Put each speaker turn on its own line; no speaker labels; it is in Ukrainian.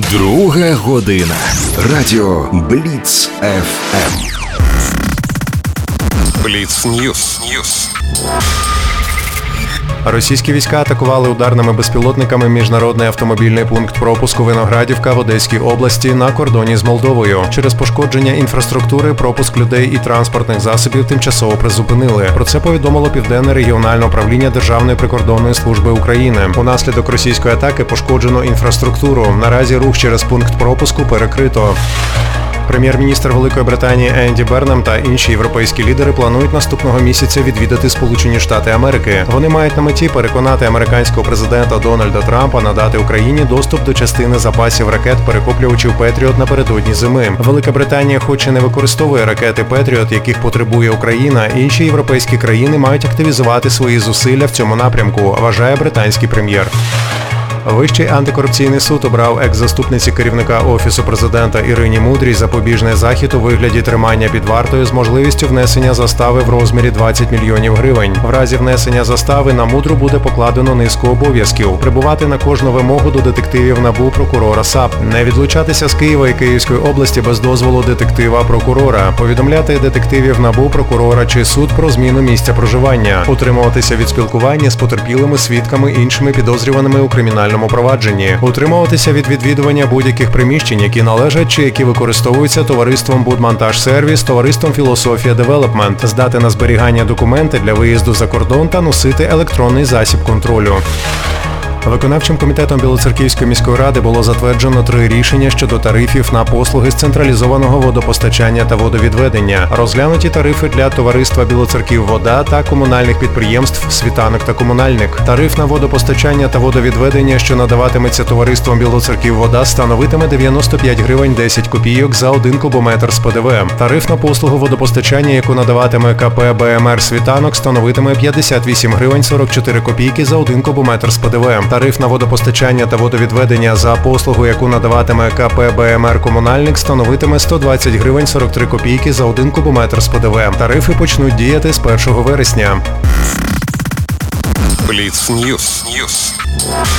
Друга година. Радіо Бліц ФМ.
Бліц Ньюс.
Російські війська атакували ударними безпілотниками міжнародний автомобільний пункт пропуску Виноградівка в Одеській області на кордоні з Молдовою. Через пошкодження інфраструктури пропуск людей і транспортних засобів тимчасово призупинили. Про це повідомило Південне регіональне управління Державної прикордонної служби України. Унаслідок російської атаки пошкоджено інфраструктуру. Наразі рух через пункт пропуску перекрито. Прем'єр-міністр Великої Британії Енді Бернем та інші європейські лідери планують наступного місяця відвідати Сполучені Штати Америки. Вони мають на меті переконати американського президента Дональда Трампа надати Україні доступ до частини запасів ракет-перехоплювачів «Петріот» напередодні зими. Велика Британія хоч і не використовує ракети «Петріот», яких потребує Україна, інші європейські країни мають активізувати свої зусилля в цьому напрямку, вважає британський прем'єр. Вищий антикорупційний суд обрав екс-заступниці керівника Офісу президента Ірині Мудрій запобіжний захід у вигляді тримання під вартою з можливістю внесення застави в розмірі 20 мільйонів гривень. В разі внесення застави на Мудру буде покладено низку обов'язків. Прибувати на кожну вимогу до детективів НАБУ, прокурора САП. Не відлучатися з Києва і Київської області без дозволу детектива-прокурора. Повідомляти детективів НАБУ, прокурора чи суд про зміну місця проживання. Утримуватися від спілкування з потерпілими, свідками, іншими підозрюваними у кримінальному провадженні. Утримуватися від відвідування будь-яких приміщень, які належать чи які використовуються товариством «Будмонтаж-сервіс», товариством «Філософія Девелопмент», здати на зберігання документи для виїзду за кордон та носити електронний засіб контролю. Виконавчим комітетом Білоцерківської міської ради було затверджено 3 рішення щодо тарифів на послуги з централізованого водопостачання та водовідведення. Розглянуті тарифи для товариства «Білоцерківвода» та комунальних підприємств «Світанок» та «Комунальник». Тариф на водопостачання та водовідведення, що надаватиметься товариством «Білоцерківвода», становитиме 95 гривень 10 копійок за 1 кубометр з ПДВ. Тариф на послугу водопостачання, яку надаватиме КП «БМР Світанок», становитиме 58 гривень 44 копійки за 1 кубометр з ПДВ. Тариф на водопостачання та водовідведення за послугу, яку надаватиме КП «БМР Комунальник», становитиме 120 гривень 43 копійки за 1 кубометр з ПДВ. Тарифи почнуть діяти з 1 вересня.
Бліц Ньюс.